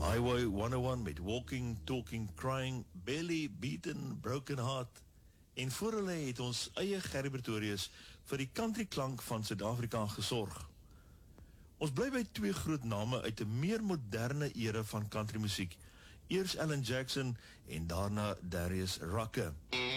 Highway 101 met Walking, Talking, Crying, Belly, Beaten, Broken Heart. En voor hulle het ons eie Gerry Pretorius vir die country klank van Suid-Afrika gesorg. Ons bly by twee groot name uit 'n meer moderne era van country musiek. Eers Alan Jackson en daarna Darius Rucker.